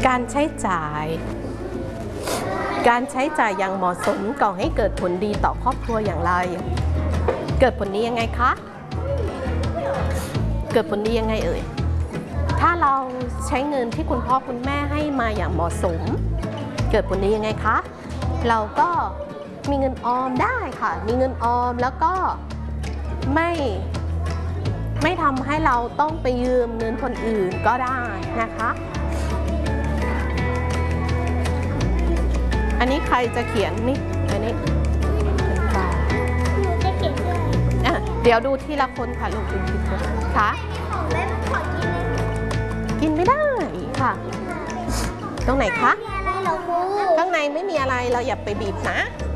การใช้จ่ายอย่างเหมาะสมก่อให้เกิดผลดีต่อครอบครัวอย่างไรเกิดผลดียังไงคะเกิดผลดียังไงเอ่ยถ้าเราใช้เงินที่คุณพ่อคุณแม่ให้มาอย่างเหมาะสมเกิดผลดียังไงคะเราก็มีเงินออมได้ค่ะมีเงินออมแล้วก็ไม่ทำให้เราต้องไปยืมเงินคนอื่นก็ได้นะคะอันนี้ใครจะเขียนนี่อันนี้ค่ะหนูจะเขียนด้วยเดี๋ยวดูทีละคนค่ะลูกดูทีละคนค่ะของเล่นขอกินเลยกินไม่ได้ค่ะตรงไหนคะมีอะไรเหรอครูข้างในไม่มีอะไรเราอย่าไปบีบนะ